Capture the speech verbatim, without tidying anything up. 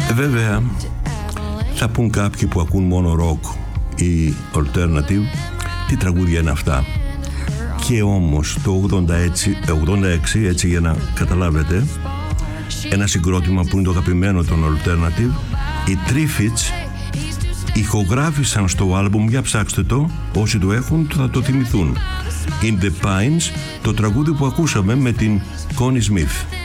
Βέβαια, θα πούν κάποιοι που ακούν μόνο rock ή alternative, τι τραγούδια είναι αυτά. Και όμως το ογδόντα έξι, έτσι για να καταλάβετε, ένα συγκρότημα που είναι το αγαπημένο των alternative, οι Triffids, ηχογράφησαν στο άλμπουμ, για ψάξτε το, όσοι το έχουν θα το θυμηθούν, In the Pines, το τραγούδι που ακούσαμε με την Connie Smith.